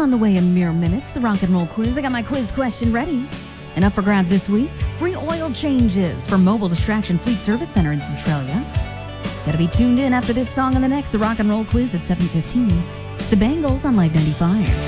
On the way in mere minutes, the rock and roll quiz. I got my quiz question ready. And up for grabs this week, free oil changes for Mobile Distraction Fleet Service Center in Centralia. Gotta be tuned in after this song and the next, the rock and roll quiz at 7:15. It's the Bangles on Live 95.